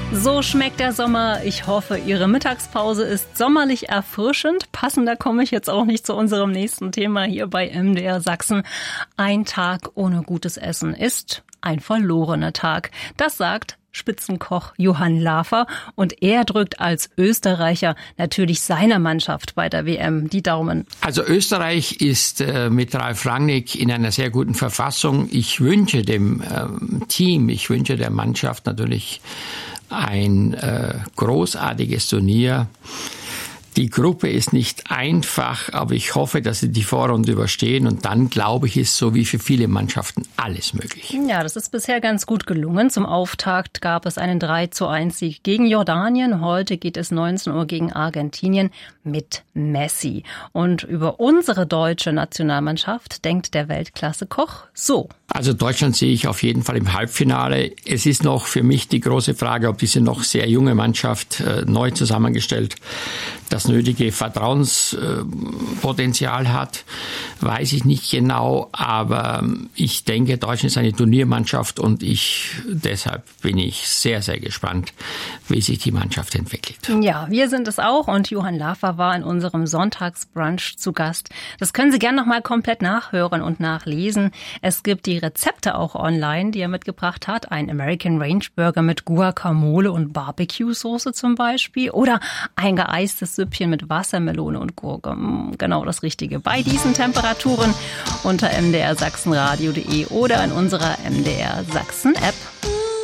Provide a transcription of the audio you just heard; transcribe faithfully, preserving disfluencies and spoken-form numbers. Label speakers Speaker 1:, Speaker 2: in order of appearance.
Speaker 1: So schmeckt der Sommer. Ich hoffe, Ihre Mittagspause ist sommerlich erfrischend. Passender komme ich jetzt auch nicht zu unserem nächsten Thema hier bei M D R Sachsen. Ein Tag ohne gutes Essen ist ein verlorener Tag. Das sagt Spitzenkoch Johann Lafer, und er drückt als Österreicher natürlich seiner Mannschaft bei der W M die Daumen.
Speaker 2: Also Österreich ist äh, mit Ralf Rangnick in einer sehr guten Verfassung. Ich wünsche dem ähm, Team, ich wünsche der Mannschaft natürlich ein äh, großartiges Turnier. Die Gruppe ist nicht einfach, aber ich hoffe, dass sie die Vorrunde überstehen, und dann, glaube ich, ist so wie für viele Mannschaften alles möglich.
Speaker 1: Ja, das ist bisher ganz gut gelungen. Zum Auftakt gab es einen drei zu eins Sieg gegen Jordanien. Heute geht es neunzehn Uhr gegen Argentinien mit Messi. Und über unsere deutsche Nationalmannschaft denkt der Weltklasse-Koch so.
Speaker 2: Also Deutschland sehe ich auf jeden Fall im Halbfinale. Es ist noch für mich die große Frage, ob diese noch sehr junge Mannschaft äh, neu zusammengestellt das nötige Vertrauenspotenzial hat, weiß ich nicht genau, aber ich denke, Deutschland ist eine Turniermannschaft, und ich deshalb bin ich sehr, sehr gespannt, wie sich die Mannschaft entwickelt.
Speaker 1: Ja, wir sind es auch, und Johann Lafer war in unserem Sonntagsbrunch zu Gast. Das können Sie gerne noch mal komplett nachhören und nachlesen. Es gibt die Rezepte auch online, die er mitgebracht hat. Ein American Range Burger mit Guacamole und Barbecue-Soße zum Beispiel, oder ein geeistes Süppchen mit Wassermelone und Gurke. Genau das Richtige bei diesen Temperaturen unter m d r sachsen radio punkt d e oder in unserer M D R Sachsen App.